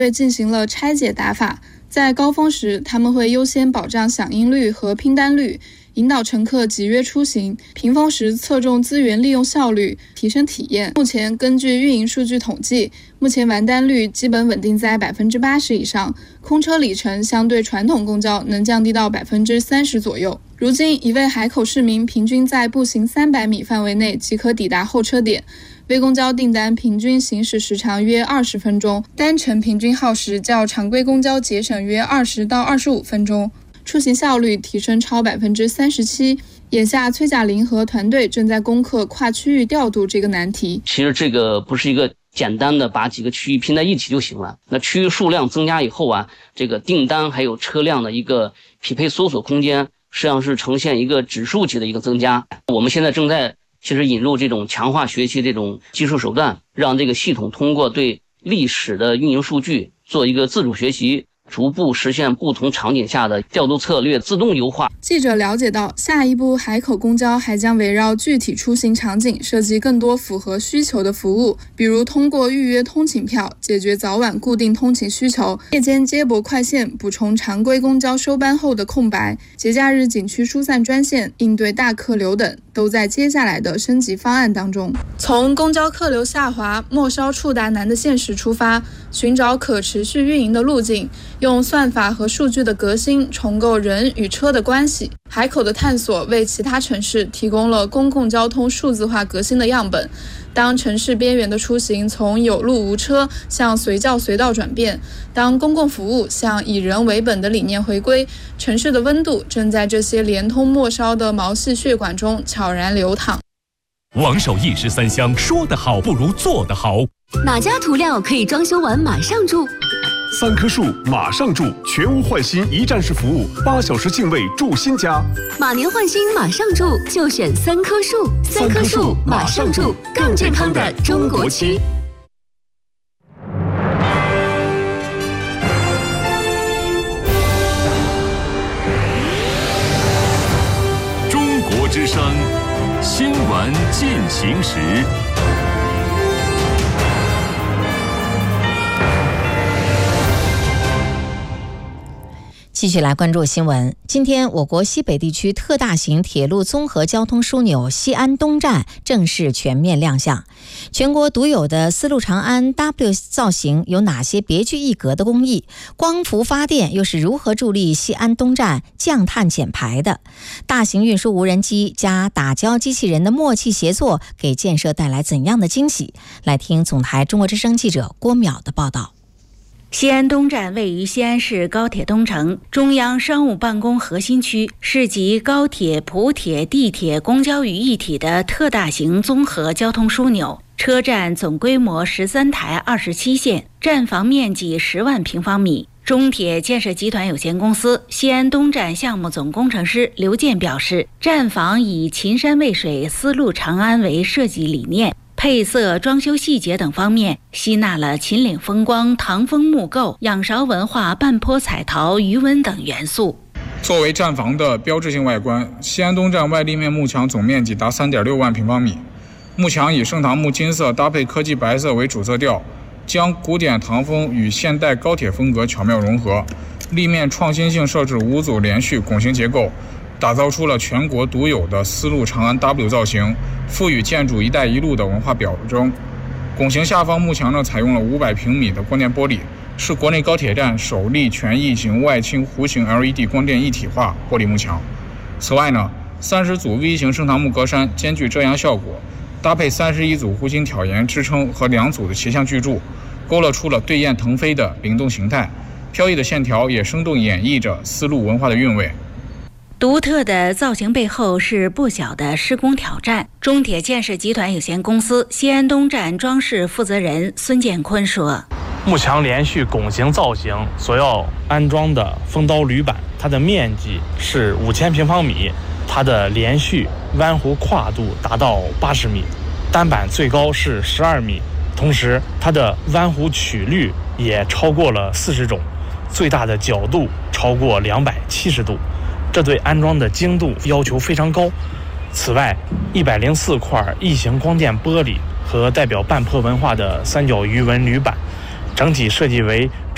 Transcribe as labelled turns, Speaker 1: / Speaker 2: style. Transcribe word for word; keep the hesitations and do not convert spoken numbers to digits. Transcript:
Speaker 1: 队进行了拆解打法，在高峰时，他们会优先保障响应率和拼单率，引导乘客集约出行；平峰时侧重资源利用效率，提升体验。目前根据运营数据统计，目前完单率基本稳定在百分之八十以上，空车里程相对传统公交能降低到百分之三十左右。如今，一位海口市民平均在步行三百米范围内即可抵达候车点，微公交订单平均行驶时长约二十分钟，单程平均耗时较常规公交节省约二十到二十五分钟，出行效率提升超百分之三十七。眼下，崔贾玲和团队正在攻克跨区域调度这个难题。
Speaker 2: 其实这个不是一个简单的把几个区域拼在一起就行了。那区域数量增加以后啊，这个订单还有车辆的一个匹配搜索空间，实际上是呈现一个指数级的一个增加。我们现在正在其实引入这种强化学习这种技术手段，让这个系统通过对历史的运营数据做一个自主学习，逐步实现不同场景下的调度策略自动优化。
Speaker 1: 记者了解到，下一步海口公交还将围绕具体出行场景设计更多符合需求的服务，比如通过预约通勤票解决早晚固定通勤需求，夜间接驳快线补充常规公交收班后的空白，节假日景区疏散专线应对大客流等，都在接下来的升级方案当中。从公交客流下滑、末梢触达难的现实出发，寻找可持续运营的路径，用算法和数据的革新重构人与车的关系。海口的探索为其他城市提供了公共交通数字化革新的样本。当城市边缘的出行从有路无车向随叫随到转变，当公共服务向以人为本的理念回归，城市的温度正在这些连通末梢的毛细血管中悄然流淌。
Speaker 3: 王守一石三香，说得好不如做得好。
Speaker 4: 哪家涂料可以装修完马上住？
Speaker 5: 三棵树马上住，全屋换新一站式服务，八小时净位住新家。
Speaker 4: 马年换新马上住，就选三棵树。三棵树马上住，更健康的中国区。
Speaker 3: 中国之声新闻进行时。
Speaker 6: 继续来关注新闻。今天，我国西北地区特大型铁路综合交通枢纽西安东站正式全面亮相。全国独有的丝路长安 W 造型有哪些别具一格的工艺？光伏发电又是如何助力西安东站降碳减排的？大型运输无人机加打胶机器人的默契协作，给建设带来怎样的惊喜？来听总台中国之声记者郭淼的报道。
Speaker 7: 西安东站位于西安市高铁东城中央商务办公核心区，是集高铁、普铁、地铁、公交于一体的特大型综合交通枢纽。车站总规模十三台二十七线，站房面积十万平方米。中铁建设集团有限公司西安东站项目总工程师刘健表示，站房以秦山渭水、丝路长安为设计理念，配色、装修细节等方面吸纳了秦岭风光、唐风木构、仰韶文化、半坡彩陶、余纹等元素。
Speaker 8: 作为站房的标志性外观，西安东站外立面幕墙总面积达 三点六万平方米，幕墙以盛唐木金色搭配科技白色为主色调，将古典唐风与现代高铁风格巧妙融合。立面创新性设置五组连续拱形结构，打造出了全国独有的丝路长安 W 造型，赋予建筑一带一路的文化表征。拱形下方幕墙呢，采用了五百平米的光电玻璃，是国内高铁站首例全异形外倾弧形 L E D 光电一体化玻璃幕墙。此外呢，三十组 V 型盛唐木格栅兼具遮阳效果，搭配三十一组弧形挑檐支撑和两组的斜向巨柱，勾勒出了对雁腾飞的灵动形态。飘逸的线条也生动演绎着丝路文化的韵味。
Speaker 7: 独特的造型背后是不小的施工挑战。中铁建设集团有限公司西安东站装饰负责人孙建坤说，
Speaker 9: 幕墙连续拱形造型所要安装的风刀铝板，它的面积是五千平方米，它的连续弯弧跨度达到八十米，单板最高是十二米，同时它的弯弧曲率也超过了四十种，最大的角度超过两百七十度，这对安装的精度要求非常高。此外，一百零四块异形光电玻璃和代表半坡文化的三角鱼纹铝板，整体设计为